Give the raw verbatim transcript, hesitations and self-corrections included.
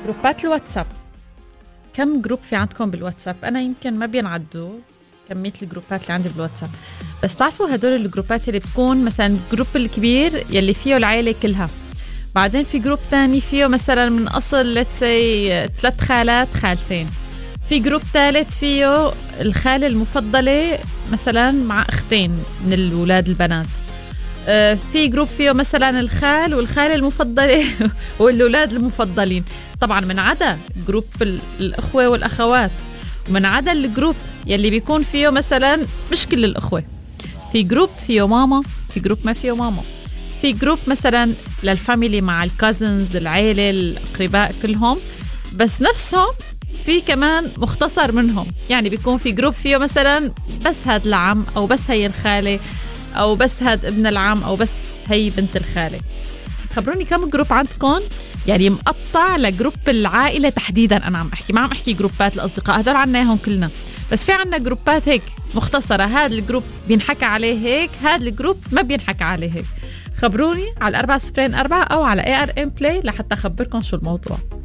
جروبات الواتساب، كم جروب في عندكم بالواتساب؟ أنا يمكن ما بينعدوا كمية الجروبات اللي عندي بالواتساب، بس بتعرفوا هدول الجروبات اللي بتكون مثلا جروب الكبير يلي فيه العائلة كلها، بعدين في جروب تاني فيه مثلا من أصل let's say ثلاث خالات خالتين، في جروب ثالث فيه الخالة المفضلة مثلا مع أختين من الولاد البنات، في جروب فيه مثلا الخال والخالة المفضلة والأولاد المفضلين. طبعا من عدا جروب الأخوة والأخوات، ومن عدا الجروب يلي بيكون فيه مثلا مش كل الأخوة، في جروب فيه ماما، في جروب ما فيه ماما، في جروب مثلا للفاميلي مع الكازنز العيلة الأقرباء كلهم، بس نفسهم في كمان مختصر منهم، يعني بيكون في جروب فيه مثلا بس هاد العم أو بس هي الخالة أو بس هاد ابن العم أو بس هي بنت الخالة. خبروني كم جروب عندكم يعني مقطع لجروب العائلة تحديدا. أنا عم أحكي، ما عم أحكي جروبات الأصدقاء، هدول عناهم كلنا، بس في عنا جروبات هيك مختصرة، هذا الجروب بينحكى عليه هيك، هذا الجروب ما بينحكى عليه هيك. خبروني على الأربعة صفرين أربعة أو على إيه آر إم Play لحتى أخبركم شو الموضوع.